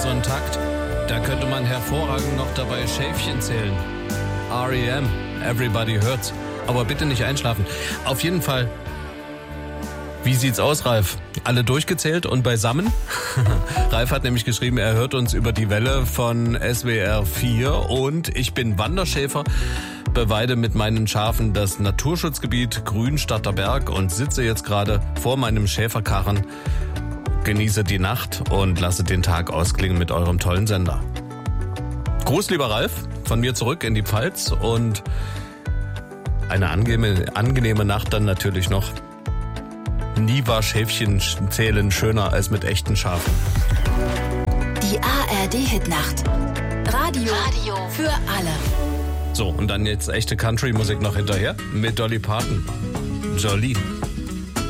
so ein Takt. Da könnte man hervorragend noch dabei Schäfchen zählen. R.E.M., Everybody Hurts. Aber bitte nicht einschlafen. Auf jeden Fall, wie sieht's aus, Ralf? Alle durchgezählt und beisammen? Ralf hat nämlich geschrieben, er hört uns über die Welle von SWR 4 und ich bin Wanderschäfer, beweide mit meinen Schafen das Naturschutzgebiet Grünstadter Berg und sitze jetzt gerade vor meinem Schäferkarren, genieße die Nacht und lasse den Tag ausklingen mit eurem tollen Sender. Gruß, lieber Ralf, von mir zurück in die Pfalz und eine angenehme Nacht dann natürlich noch. Nie war Schäfchen zählen schöner als mit echten Schafen. Die ARD-Hitnacht. Radio für alle. So, und dann jetzt echte Country-Musik noch hinterher mit Dolly Parton. Jolie.